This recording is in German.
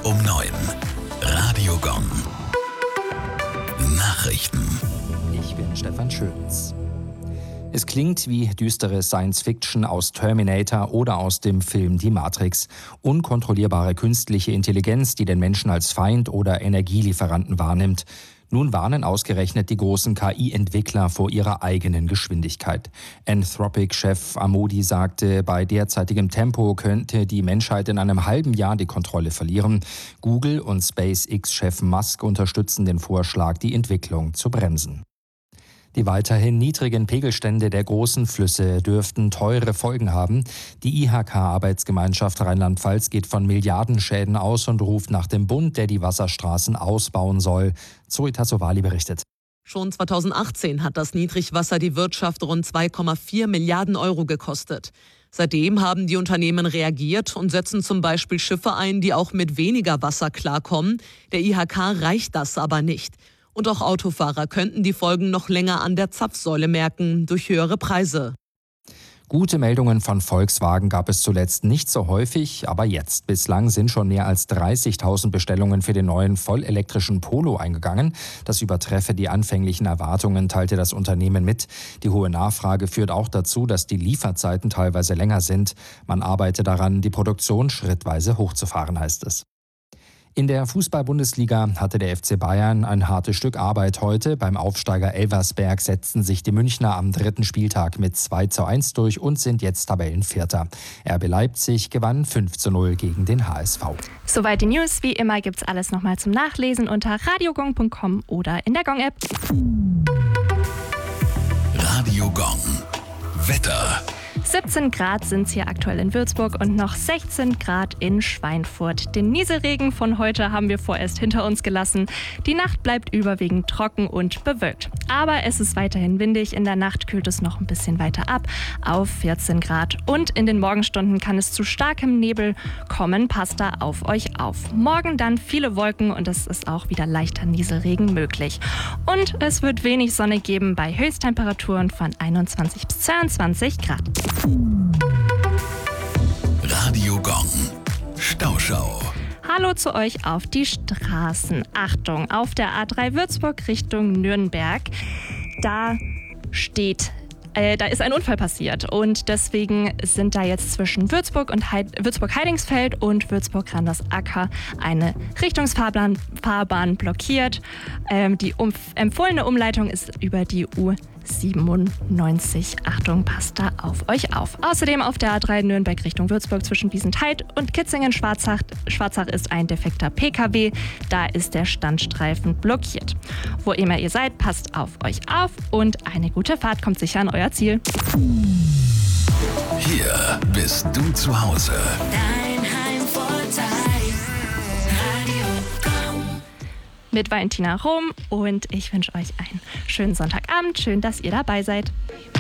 um 9. Radio Gong. Nachrichten. Ich bin Stefan Schöns. Es klingt wie düstere Science-Fiction aus Terminator oder aus dem Film Die Matrix. Unkontrollierbare künstliche Intelligenz, die den Menschen als Feind oder Energielieferanten wahrnimmt. Nun warnen ausgerechnet die großen KI-Entwickler vor ihrer eigenen Geschwindigkeit. Anthropic-Chef Amodi sagte, bei derzeitigem Tempo könnte die Menschheit in einem halben Jahr die Kontrolle verlieren. Google und SpaceX-Chef Musk unterstützen den Vorschlag, die Entwicklung zu bremsen. Die weiterhin niedrigen Pegelstände der großen Flüsse dürften teure Folgen haben. Die IHK-Arbeitsgemeinschaft Rheinland-Pfalz geht von Milliardenschäden aus und ruft nach dem Bund, der die Wasserstraßen ausbauen soll. Zoe Tassovali berichtet. Schon 2018 hat das Niedrigwasser die Wirtschaft rund 2,4 Milliarden Euro gekostet. Seitdem haben die Unternehmen reagiert und setzen zum Beispiel Schiffe ein, die auch mit weniger Wasser klarkommen. Der IHK reicht das aber nicht. Und auch Autofahrer könnten die Folgen noch länger an der Zapfsäule merken, durch höhere Preise. Gute Meldungen von Volkswagen gab es zuletzt nicht so häufig, aber jetzt. Bislang sind schon mehr als 30.000 Bestellungen für den neuen vollelektrischen Polo eingegangen. Das übertreffe die anfänglichen Erwartungen, teilte das Unternehmen mit. Die hohe Nachfrage führt auch dazu, dass die Lieferzeiten teilweise länger sind. Man arbeite daran, die Produktion schrittweise hochzufahren, heißt es. In der Fußball-Bundesliga hatte der FC Bayern ein hartes Stück Arbeit heute. Beim Aufsteiger Elversberg setzten sich die Münchner am 3. Spieltag mit 2:1 durch und sind jetzt Tabellenvierter. RB Leipzig gewann 5:0 gegen den HSV. Soweit die News. Wie immer gibt's alles nochmal zum Nachlesen unter radiogong.com oder in der Gong-App. Radio Gong. Wetter. 17 Grad sind es hier aktuell in Würzburg und noch 16 Grad in Schweinfurt. Den Nieselregen von heute haben wir vorerst hinter uns gelassen. Die Nacht bleibt überwiegend trocken und bewölkt. Aber es ist weiterhin windig. In der Nacht kühlt es noch ein bisschen weiter ab auf 14 Grad. Und in den Morgenstunden kann es zu starkem Nebel kommen. Passt da auf euch auf. Morgen dann viele Wolken und es ist auch wieder leichter Nieselregen möglich. Und es wird wenig Sonne geben bei Höchsttemperaturen von 21 bis 22 Grad. Radio Gong. Stauschau. Hallo zu euch auf die Straßen. Achtung, auf der A3 Würzburg Richtung Nürnberg. Da ist ein Unfall passiert und deswegen sind da jetzt zwischen Würzburg-Heidingsfeld und Würzburg-Randersacker eine Richtungsfahrbahn blockiert. Die empfohlene Umleitung ist über die U97. Achtung, passt da auf euch auf. Außerdem auf der A3 Nürnberg Richtung Würzburg zwischen Wiesentheid und Kitzingen-Schwarzach ist ein defekter PKW. Da ist der Standstreifen blockiert. Wo immer ihr seid, passt auf euch auf und eine gute Fahrt kommt sicher an euer Ziel. Hier bist du zu Hause. Dein Heimvorteil. Radio Gong. Mit Valentina Rom und ich wünsche euch einen schönen Sonntagabend. Schön, dass ihr dabei seid.